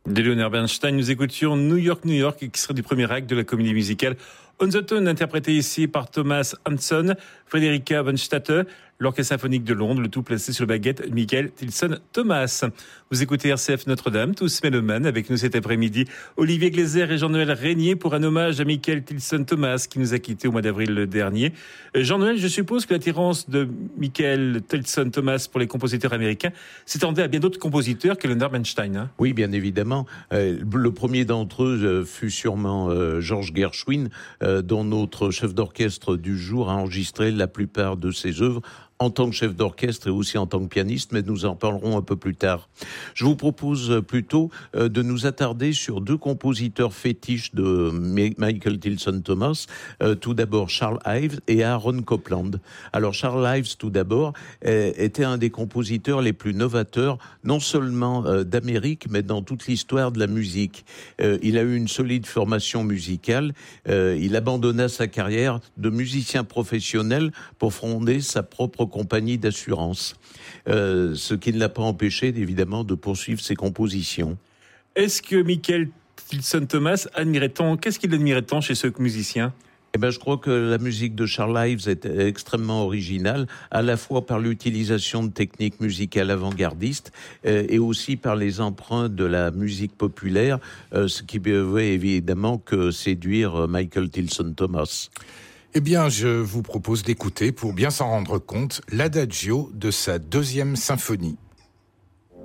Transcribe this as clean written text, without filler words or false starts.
De Leonard Bernstein, nous écoutions New York, New York, qui serait du premier acte de la comédie musicale On the Tone, interprété ici par Thomas Hanson, Frederica von Statte, l'Orchestre symphonique de Londres, le tout placé sur la baguette Michael Tilson Thomas. Vous écoutez RCF Notre-Dame, tous mélomanes, avec nous cet après-midi, Olivier Gleiser et Jean-Noël Régnier pour un hommage à Michael Tilson Thomas qui nous a quittés au mois d'avril dernier. Jean-Noël, je suppose que l'attirance de Michael Tilson Thomas pour les compositeurs américains s'étendait à bien d'autres compositeurs que Leonard Bernstein. Hein. Oui, bien évidemment. Le premier d'entre eux fut sûrement George Gershwin, dont notre chef d'orchestre du jour a enregistré la plupart de ses œuvres en tant que chef d'orchestre et aussi en tant que pianiste, mais nous en parlerons un peu plus tard. Je vous propose plutôt de nous attarder sur deux compositeurs fétiches de Michael Tilson Thomas, tout d'abord Charles Ives et Aaron Copland. Alors Charles Ives, tout d'abord, était un des compositeurs les plus novateurs, non seulement d'Amérique, mais dans toute l'histoire de la musique. Il a eu une solide formation musicale, il abandonna sa carrière de musicien professionnel pour fonder sa propre compagnie d'assurance, ce qui ne l'a pas empêché évidemment de poursuivre ses compositions. Est-ce que Michael Tilson Thomas admirait tant, qu'est-ce qu'il admirait tant chez ce musicien ? Je crois que la musique de Charles Ives est extrêmement originale, à la fois par l'utilisation de techniques musicales avant-gardistes et aussi par les emprunts de la musique populaire, ce qui pouvait évidemment que séduire Michael Tilson Thomas. Eh bien, je vous propose d'écouter, pour bien s'en rendre compte, l'Adagio de sa 2e symphonie.